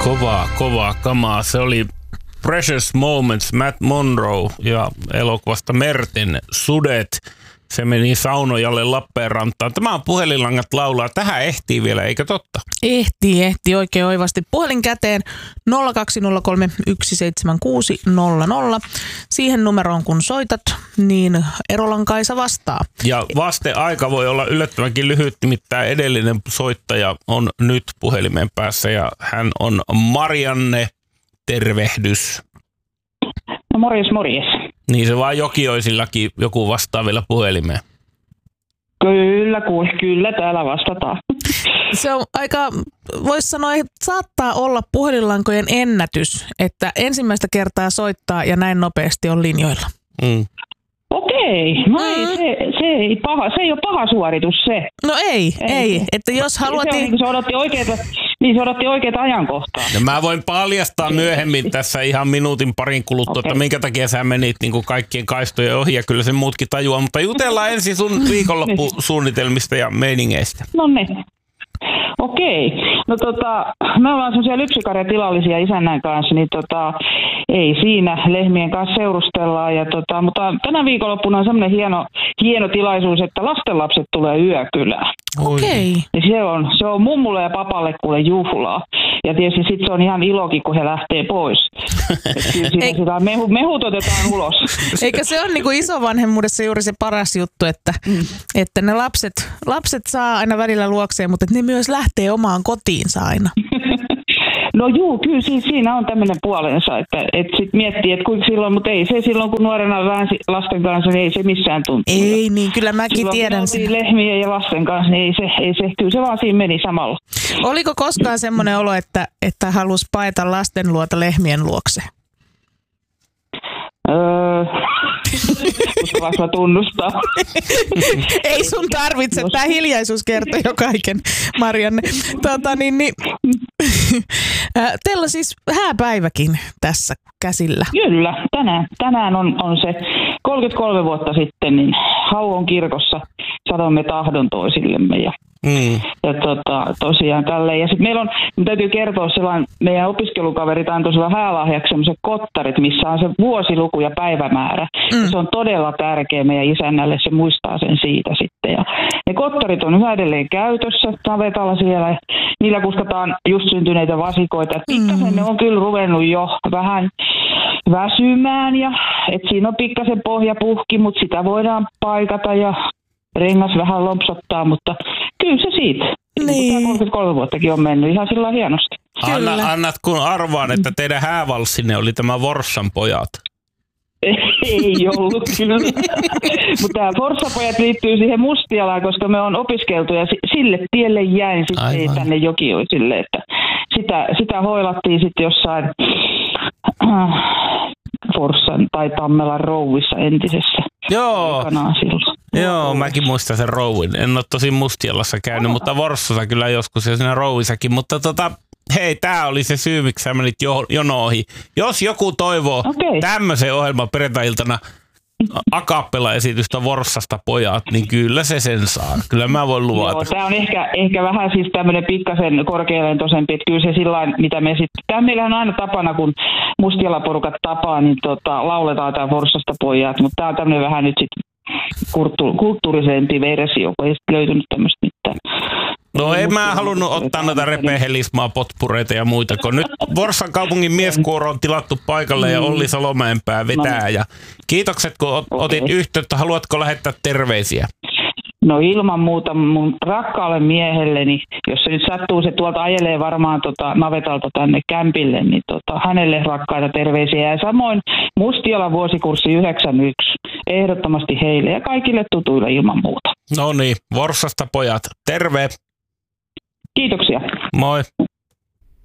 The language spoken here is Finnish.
Kovaa kamaa. Se oli Precious Moments, Matt Monroe ja elokuvasta Merten sudet. Se meni Saunojalle Lappeenrantaan. Tämä on Puhelinlangat laulaa. Tähän ehtii vielä, eikö totta? Ehtii oikein oivasti. Puhelin käteen 0203 17600. Siihen numeroon kun soitat, niin Erolan Kaisa vastaa. Ja vasteaika voi olla yllättävänkin lyhyt, nimittäin edellinen soittaja on nyt puhelimen päässä ja hän on Marianne. Tervehdys. No morjes. Niin se vaan Jokioisillakin joku vastaa vielä puhelimeen. Kyllä täällä vastataan. Se on aika, voisi sanoa, että saattaa olla puhelinlankojen ennätys, että ensimmäistä kertaa soittaa ja näin nopeasti on linjoilla. Okei, no se ei ole paha suoritus se. No ei. Että jos haluat... Se odotti oikeita ajankohtaa. Ja mä voin paljastaa myöhemmin tässä ihan minuutin parin kuluttua, että minkä takia sä menit niin kuin kaikkien kaistojen ohi ja kyllä sen muutkin tajuaa, mutta jutellaan ensin sun viikonloppusuunnitelmista ja meiningeistä. No niin. Okei. No me ollaan semmoisia lypsykarjatilallisia isännän kanssa, niin ei siinä lehmien kanssa seurustellaan. Ja mutta tänä viikonloppuna on semmoinen hieno tilaisuus, että lastenlapset tulee yökylään. Okei. Ja se on mummulle ja papalle kuule juhlaa. Ja tietysti sitten se on ihan ilokin, kun he lähtee pois. Sitä mehut otetaan ulos. Eikä se ole niinku isovanhemmuudessa juuri se paras juttu, että ne lapset saa aina välillä luokseen, mutta ne myös lähtee omaan kotiinsa aina. No juu, kyllä siinä on tämmöinen puolensa, että sit miettii, että kuinka silloin, mutta ei se silloin, kun nuorena väänsi lasten kanssa, niin ei se missään tuntunut. Ei niin, kyllä mäkin silloin, tiedän sen. Lehmien ja lasten kanssa, niin ei se, kyllä se vaan siinä meni samalla. Oliko koskaan semmoinen olo, että halusi paeta lasten luota lehmien luokse? Uskallanko mä tunnustaa? Ei sun tarvitse, tämä hiljaisuus kertoo jo kaiken, Marianne. Teillä on siis hääpäiväkin tässä käsillä. Kyllä, tänään on se 33 vuotta sitten, niin Hauon kirkossa sanomme tahdon toisillemme ja tosiaan tälleen. Ja sitten meillä on, täytyy kertoa sellainen, meidän opiskelukaverit antoi sillä häälahjaksi sellaiset kottarit, missä on se vuosiluku ja päivämäärä. Ja se on todella tärkeä meidän isännälle, se muistaa sen siitä sitten. Ja ne kottarit on yhä edelleen käytössä navetalla siellä ja niillä kuskataan just syntyneitä vasikoita. Pikkasen ne on kyllä ruvennut jo vähän väsymään ja että siinä on pikkasen pohjapuhki, mutta sitä voidaan paikata ja rengas vähän lompsottaa, mutta kyllä se siitä. Niin. 33 vuottakin on mennyt ihan sillä hienosti. Annat kun arvaan, että teidän häävalssinne oli tämä Forssan pojat. Ei ollut kyllä. Mutta tämä Forssapojat liittyy siihen Mustialaan, koska me on opiskeltu ja sille tielle jäin sitten tänne Jokioisille. Että sitä hoilattiin sitten jossain Forssan tai Tammelan rouvissa entisessä. Joo. Joo, mäkin muistan sen rouvin. En ole tosi Mustialassa käynyt, mutta Forssassa kyllä joskus ja siinä rouvissakin. Mutta hei, tää oli se syy, miksi sä menit jono ohi. Jos joku toivoo tämmöisen ohjelman perjantai-iltana a cappella-esitystä Forssasta pojat, niin kyllä se sen saa. Kyllä mä voin luvata. Joo, tää on ehkä vähän siis tämmönen pikkasen korkealentoisempi, että kyllä se sillain, mitä me sitten... Tää meillähän on aina tapana, kun Mustiala-porukat tapaa, niin lauletaan tää Forssasta pojat, mutta tää on tämmönen vähän nyt sitten kulttuurisempi versio, kun ei sitten löytynyt tämmöistä mitään. No en mä halunnut ottaa noita repehelismaa, potpureita ja muita, kun nyt Forssan kaupungin mieskuoro on tilattu paikalle ja Olli Salomäenpää vetää. Ja kiitokset, kun otit yhteyttä. Haluatko lähettää terveisiä? No ilman muuta mun rakkaalle miehelleni, jos se nyt sattuu, se tuolta ajelee varmaan navetalta tänne kämpille, niin hänelle rakkaita terveisiä. Ja samoin Mustialan vuosikurssi 91, ehdottomasti heille ja kaikille tutuille ilman muuta. No niin, Forssasta pojat, terve! Kiitoksia. Moi!